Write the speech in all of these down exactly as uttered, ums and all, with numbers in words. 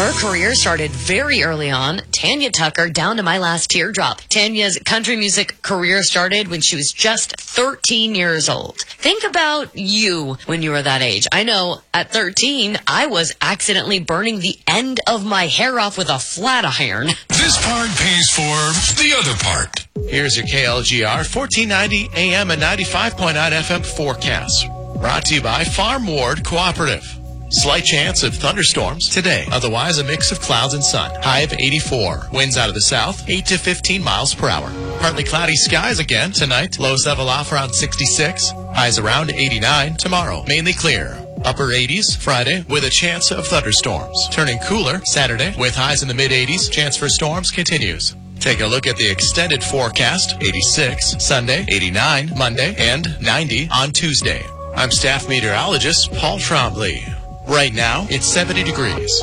Her career started very early on. Tanya Tucker, Down to My Last Teardrop. Tanya's country music career started when she was just thirteen years old. Think about you when you were that age. I know at thirteen, I was accidentally burning the end of my hair off with a flat iron. This part pays for the other part. Here's your K L G R fourteen ninety A M and ninety-five point nine F M forecast. Brought to you by Farm Ward Cooperative. Slight chance of thunderstorms today. Otherwise, a mix of clouds and sun. High of eighty-four. Winds out of the south, eight to fifteen miles per hour. Partly cloudy skies again tonight. Lows level off around sixty-six. Highs around eighty-nine. Tomorrow, mainly clear. Upper eighties Friday with a chance of thunderstorms. Turning cooler Saturday with highs in the mid-eighties. Chance for storms continues. Take a look at the extended forecast. eighty-six Sunday, eighty-nine Monday, and ninety on Tuesday. I'm staff meteorologist Paul Trombley. Right now, it's seventy degrees.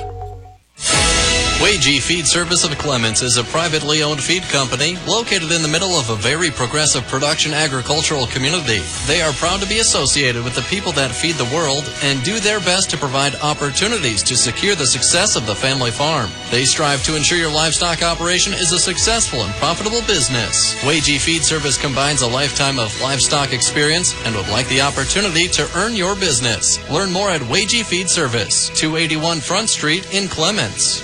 Wagee Feed Service of Clements is a privately owned feed company located in the middle of a very progressive production agricultural community. They are proud to be associated with the people that feed the world and do their best to provide opportunities to secure the success of the family farm. They strive to ensure your livestock operation is a successful and profitable business. Wagee Feed Service combines a lifetime of livestock experience and would like the opportunity to earn your business. Learn more at Wagee Feed Service, two eighty-one Front Street in Clements.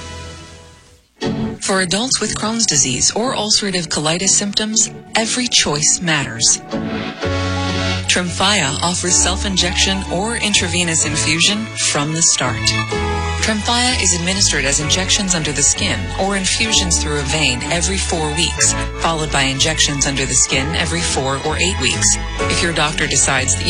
For adults with Crohn's disease or ulcerative colitis symptoms, every choice matters. Tremfya offers self-injection or intravenous infusion from the start. Tremfya is administered as injections under the skin or infusions through a vein every four weeks, followed by injections under the skin every four or eight weeks. If your doctor decides that